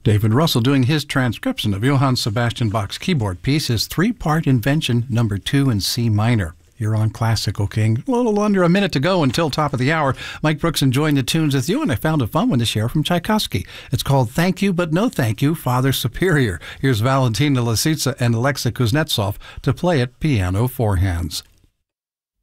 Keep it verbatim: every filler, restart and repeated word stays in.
David Russell doing his transcription of Johann Sebastian Bach's keyboard piece, his three-part invention number two in C minor. You're on Classical King. A little under a minute to go until top of the hour. Mike Brooks enjoying the tunes with you, and I found a fun one to share from Tchaikovsky. It's called Thank You But No Thank You, Father Superior. Here's Valentina Lisitsa and Alexa Kuznetsov to play it piano four hands.